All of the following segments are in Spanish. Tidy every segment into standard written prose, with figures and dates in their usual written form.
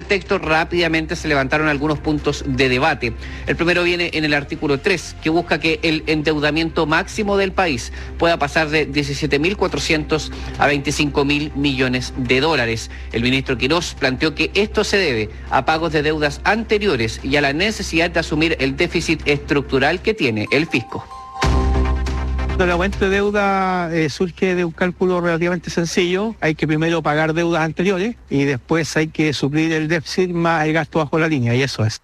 texto rápidamente se levantaron algunos puntos de debate. El primero viene en el artículo 3, que busca que el endeudamiento máximo del país pueda pasar de 17.400 a 25.000 millones de dólares. El ministro Quirós planteó que esto se debe a pagos de deudas anteriores y a la necesidad de asumir el déficit estructural que tiene el fisco. El aumento de deuda surge de un cálculo relativamente sencillo. Hay que primero pagar deudas anteriores y después hay que suplir el déficit más el gasto bajo la línea, y eso es.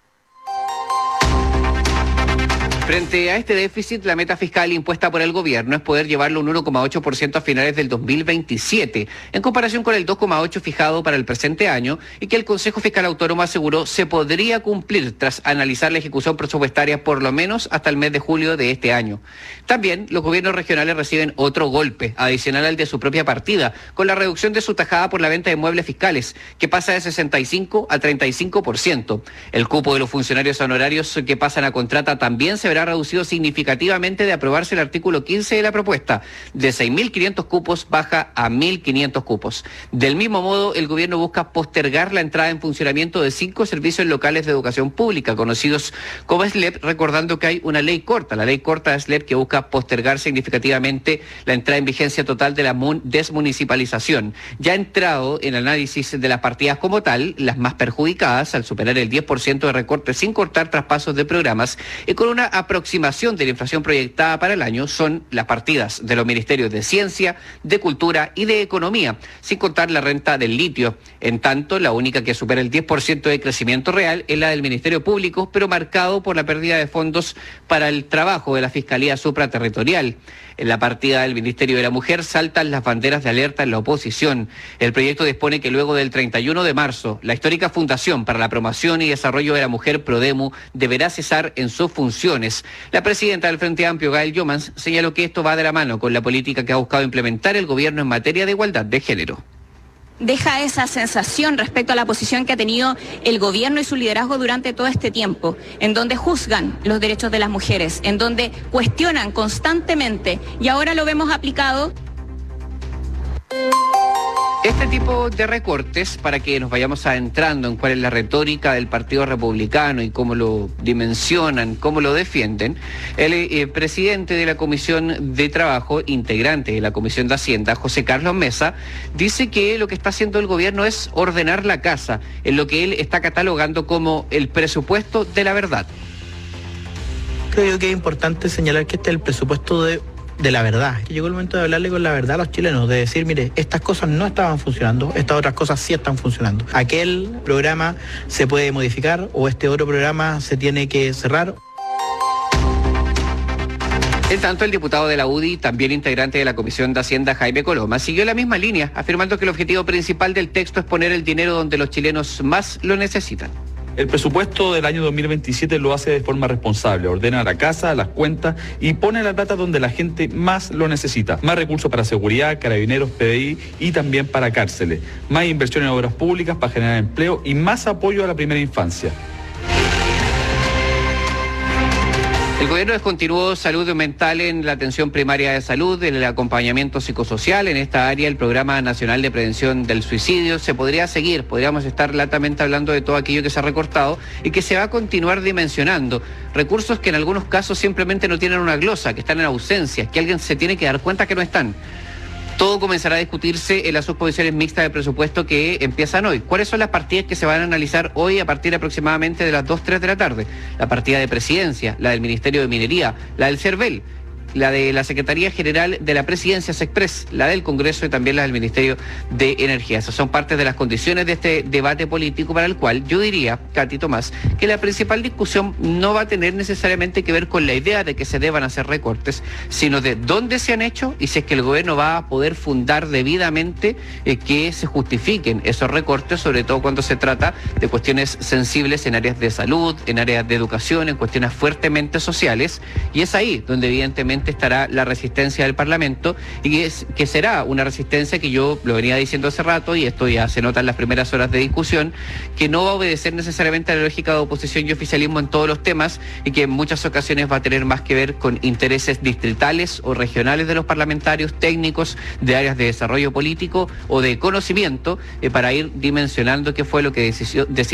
Frente a este déficit, la meta fiscal impuesta por el gobierno es poder llevarlo un 1,8% a finales del 2027, en comparación con el 2,8% fijado para el presente año, y que el Consejo Fiscal Autónomo aseguró se podría cumplir tras analizar la ejecución presupuestaria por lo menos hasta el mes de julio de este año. También los gobiernos regionales reciben otro golpe, adicional al de su propia partida, con la reducción de su tajada por la venta de muebles fiscales, que pasa de 65% a 35%. El cupo de los funcionarios honorarios que pasan a contrata también se verá reducido significativamente de aprobarse el artículo 15 de la propuesta. De 6.500 cupos baja a 1.500 cupos. Del mismo modo, el gobierno busca postergar la entrada en funcionamiento de 5 servicios locales de educación pública, conocidos como SLEP, recordando que hay una ley corta, la ley corta de SLEP, que busca postergar significativamente la entrada en vigencia total de la desmunicipalización. Ya ha entrado en análisis de las partidas como tal, las más perjudicadas, al superar el 10% de recorte sin cortar traspasos de programas y con una aproximación de la inflación proyectada para el año, son las partidas de los ministerios de Ciencia, de Cultura y de Economía, sin contar la renta del litio. En tanto, la única que supera el 10% de crecimiento real es la del Ministerio Público, pero marcado por la pérdida de fondos para el trabajo de la Fiscalía Supraterritorial. En la partida del Ministerio de la Mujer saltan las banderas de alerta en la oposición. El proyecto dispone que luego del 31 de marzo, la histórica Fundación para la Promoción y Desarrollo de la Mujer, Prodemu, deberá cesar en sus funciones. La presidenta del Frente Amplio, Gael Jomans, señaló que esto va de la mano con la política que ha buscado implementar el gobierno en materia de igualdad de género. Deja esa sensación respecto a la posición que ha tenido el gobierno y su liderazgo durante todo este tiempo, en donde juzgan los derechos de las mujeres, en donde cuestionan constantemente, y ahora lo vemos aplicado. Este tipo de recortes, para que nos vayamos adentrando en cuál es la retórica del Partido Republicano y cómo lo dimensionan, cómo lo defienden, el presidente de la Comisión de Trabajo, integrante de la Comisión de Hacienda, José Carlos Mesa, dice que lo que está haciendo el gobierno es ordenar la casa, en lo que él está catalogando como el presupuesto de la verdad. Creo que es importante señalar que este es el presupuesto de la verdad. Llegó el momento de hablarle con la verdad a los chilenos, de decir, mire, estas cosas no estaban funcionando, estas otras cosas sí están funcionando. Aquel programa se puede modificar o este otro programa se tiene que cerrar. En tanto, el diputado de la UDI, también integrante de la Comisión de Hacienda, Jaime Coloma, siguió la misma línea, afirmando que el objetivo principal del texto es poner el dinero donde los chilenos más lo necesitan. El presupuesto del año 2027 lo hace de forma responsable, ordena la casa, las cuentas y pone la plata donde la gente más lo necesita. Más recursos para seguridad, carabineros, PDI y también para cárceles. Más inversión en obras públicas para generar empleo y más apoyo a la primera infancia. El gobierno descontinuó salud mental en la atención primaria de salud, en el acompañamiento psicosocial. En esta área, el Programa Nacional de Prevención del Suicidio se podría seguir. Podríamos estar latamente hablando de todo aquello que se ha recortado y que se va a continuar dimensionando. Recursos que en algunos casos simplemente no tienen una glosa, que están en ausencia, que alguien se tiene que dar cuenta que no están. Todo comenzará a discutirse en las subcomisiones mixtas de presupuesto que empiezan hoy. ¿Cuáles son las partidas que se van a analizar hoy a partir aproximadamente de las 2, 3 de la tarde? La partida de Presidencia, la del Ministerio de Minería, la del CERVEL, la de la Secretaría General de la Presidencia, SECPRES, la del Congreso y también la del Ministerio de Energía. Esas son partes de las condiciones de este debate político, para el cual yo diría, Katy Tomás, que la principal discusión no va a tener necesariamente que ver con la idea de que se deban hacer recortes, sino de dónde se han hecho y si es que el gobierno va a poder fundar debidamente que se justifiquen esos recortes, sobre todo cuando se trata de cuestiones sensibles en áreas de salud, en áreas de educación, en cuestiones fuertemente sociales, y es ahí donde evidentemente estará la resistencia del Parlamento, y que será una resistencia que yo lo venía diciendo hace rato, y esto ya se nota en las primeras horas de discusión, que no va a obedecer necesariamente a la lógica de oposición y oficialismo en todos los temas, y que en muchas ocasiones va a tener más que ver con intereses distritales o regionales de los parlamentarios, técnicos de áreas de desarrollo político o de conocimiento, para ir dimensionando qué fue lo que decidió